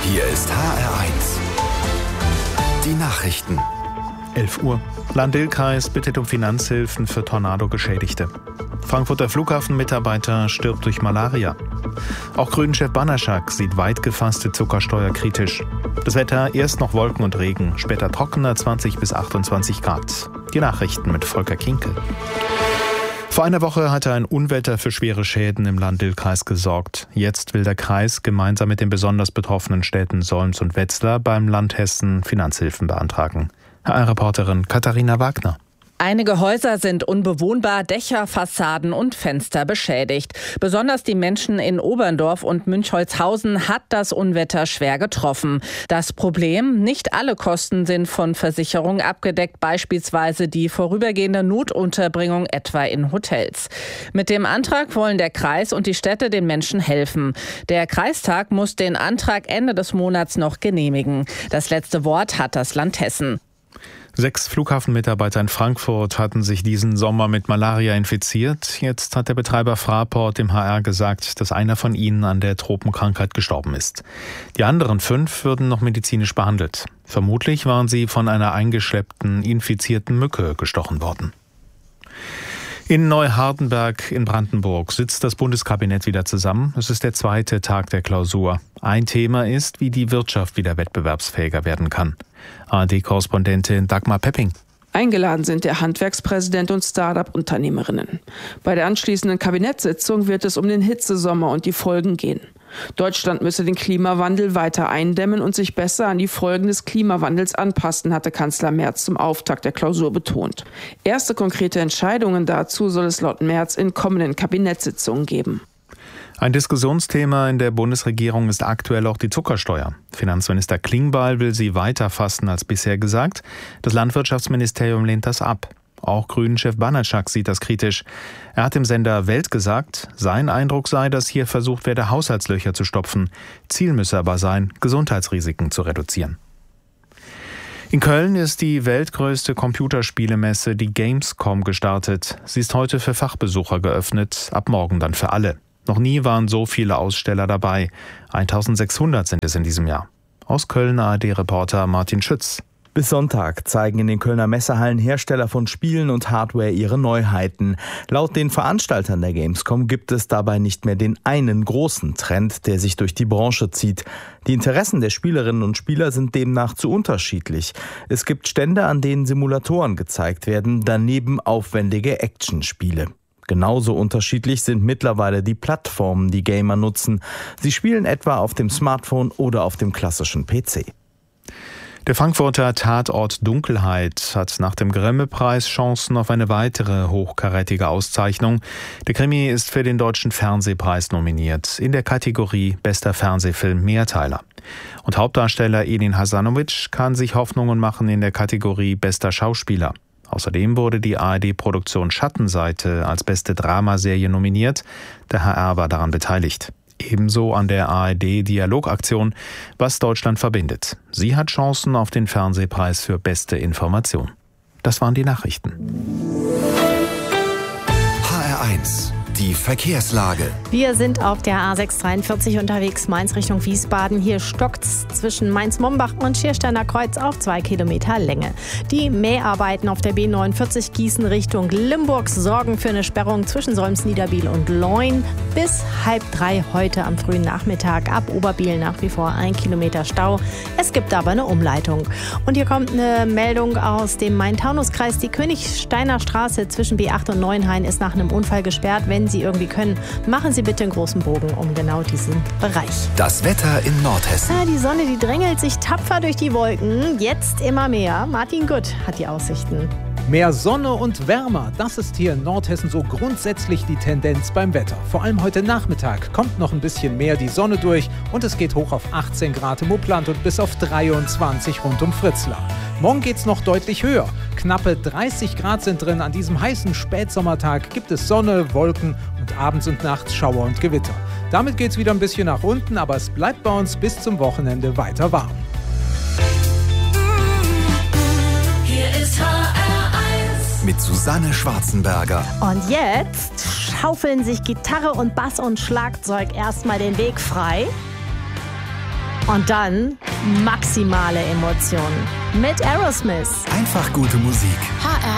Hier ist HR1. Die Nachrichten. 11 Uhr. Lahn-Dill-Kreis bittet um Finanzhilfen für Tornado-Geschädigte. Frankfurter Flughafenmitarbeiter stirbt durch Malaria. Auch Grünen-Chef Banaszak sieht weit gefasste Zuckersteuer kritisch. Das Wetter: erst noch Wolken und Regen, später trockener, 20 bis 28 Grad. Die Nachrichten mit Volker Kinkel. Vor einer Woche hatte ein Unwetter für schwere Schäden im Lahn-Dill-Kreis gesorgt. Jetzt will der Kreis gemeinsam mit den besonders betroffenen Städten Solms und Wetzlar beim Land Hessen Finanzhilfen beantragen. HR-Reporterin Katharina Wagner. Einige Häuser sind unbewohnbar, Dächer, Fassaden und Fenster beschädigt. Besonders die Menschen in Oberndorf und Münchholzhausen hat das Unwetter schwer getroffen. Das Problem: nicht alle Kosten sind von Versicherungen abgedeckt, beispielsweise die vorübergehende Notunterbringung etwa in Hotels. Mit dem Antrag wollen der Kreis und die Städte den Menschen helfen. Der Kreistag muss den Antrag Ende des Monats noch genehmigen. Das letzte Wort hat das Land Hessen. 6 Flughafenmitarbeiter in Frankfurt hatten sich diesen Sommer mit Malaria infiziert. Jetzt hat der Betreiber Fraport dem HR gesagt, dass einer von ihnen an der Tropenkrankheit gestorben ist. Die anderen 5 würden noch medizinisch behandelt. Vermutlich waren sie von einer eingeschleppten, infizierten Mücke gestochen worden. In Neuhardenberg in Brandenburg sitzt das Bundeskabinett wieder zusammen. Es ist der 2. Tag der Klausur. Ein Thema ist, wie die Wirtschaft wieder wettbewerbsfähiger werden kann. ARD-Korrespondentin Dagmar Pepping. Eingeladen sind der Handwerkspräsident und Start-up-Unternehmerinnen. Bei der anschließenden Kabinettssitzung wird es um den Hitzesommer und die Folgen gehen. Deutschland müsse den Klimawandel weiter eindämmen und sich besser an die Folgen des Klimawandels anpassen, hatte Kanzler Merz zum Auftakt der Klausur betont. Erste konkrete Entscheidungen dazu soll es laut Merz in kommenden Kabinettssitzungen geben. Ein Diskussionsthema in der Bundesregierung ist aktuell auch die Zuckersteuer. Finanzminister Klingbeil will sie weiter fassen als bisher gesagt. Das Landwirtschaftsministerium lehnt das ab. Auch Grünen-Chef Banaszak sieht das kritisch. Er hat im Sender Welt gesagt, sein Eindruck sei, dass hier versucht werde, Haushaltslöcher zu stopfen. Ziel müsse aber sein, Gesundheitsrisiken zu reduzieren. In Köln ist die weltgrößte Computerspielemesse, die Gamescom, gestartet. Sie ist heute für Fachbesucher geöffnet, ab morgen dann für alle. Noch nie waren so viele Aussteller dabei. 1600 sind es in diesem Jahr. Aus Köln ARD-Reporter Martin Schütz. Bis Sonntag zeigen in den Kölner Messehallen Hersteller von Spielen und Hardware ihre Neuheiten. Laut den Veranstaltern der Gamescom gibt es dabei nicht mehr den einen großen Trend, der sich durch die Branche zieht. Die Interessen der Spielerinnen und Spieler sind demnach zu unterschiedlich. Es gibt Stände, an denen Simulatoren gezeigt werden, daneben aufwendige Actionspiele. Genauso unterschiedlich sind mittlerweile die Plattformen, die Gamer nutzen. Sie spielen etwa auf dem Smartphone oder auf dem klassischen PC. Der Frankfurter Tatort Dunkelheit hat nach dem Grimme-Preis Chancen auf eine weitere hochkarätige Auszeichnung. Der Krimi ist für den Deutschen Fernsehpreis nominiert, in der Kategorie Bester Fernsehfilm Mehrteiler. Und Hauptdarsteller Edin Hasanovic kann sich Hoffnungen machen in der Kategorie Bester Schauspieler. Außerdem wurde die ARD-Produktion Schattenseite als beste Dramaserie nominiert. Der HR war daran beteiligt. Ebenso an der ARD-Dialogaktion Was Deutschland verbindet. Sie hat Chancen auf den Fernsehpreis für beste Information. Das waren die Nachrichten. HR1, die Verkehrslage. Wir sind auf der A643 unterwegs, Mainz Richtung Wiesbaden. Hier stockt's zwischen Mainz-Mombach und Schiersteiner Kreuz auf 2 Kilometer Länge. Die Mäharbeiten auf der B49 Gießen Richtung Limburg sorgen für eine Sperrung zwischen Solms-Niederbiel und Leun. Bis 2:30 heute am frühen Nachmittag. Ab Oberbiel nach wie vor 1 Kilometer Stau. Es gibt aber eine Umleitung. Und hier kommt eine Meldung aus dem Main-Taunus-Kreis. Die Königsteiner Straße zwischen B8 und Neuenhain ist nach einem Unfall gesperrt. Wenn Sie irgendwie können, machen Sie bitte einen großen Bogen um genau diesen Bereich. Das Wetter in Nordhessen. Die Sonne, die drängelt sich tapfer durch die Wolken. Jetzt immer mehr. Martin Gutt hat die Aussichten. Mehr Sonne und wärmer, das ist hier in Nordhessen so grundsätzlich die Tendenz beim Wetter. Vor allem heute Nachmittag kommt noch ein bisschen mehr die Sonne durch und es geht hoch auf 18 Grad im Upland und bis auf 23 rund um Fritzlar. Morgen geht's noch deutlich höher. Knappe 30 Grad sind drin. An diesem heißen Spätsommertag gibt es Sonne, Wolken und abends und nachts Schauer und Gewitter. Damit geht's wieder ein bisschen nach unten, aber es bleibt bei uns bis zum Wochenende weiter warm. Hier ist HR1 mit Susanne Schwarzenberger. Und jetzt schaufeln sich Gitarre und Bass und Schlagzeug erstmal den Weg frei. Und dann maximale Emotionen mit Aerosmith. Einfach gute Musik. HR